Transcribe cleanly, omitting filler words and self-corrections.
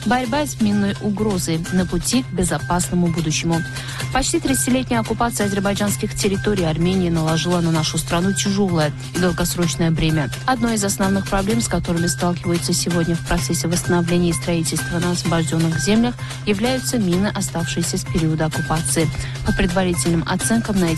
Борьба с минной угрозой на пути к безопасному будущему. Почти 30-летняя оккупация азербайджанских территорий Армении наложила на нашу страну тяжелое и долгосрочное бремя. Одной из основных проблем, с которыми сталкиваются сегодня в процессе восстановления и строительства на освобожденных землях, являются мины, оставшиеся с периода оккупации. По предварительным оценкам, на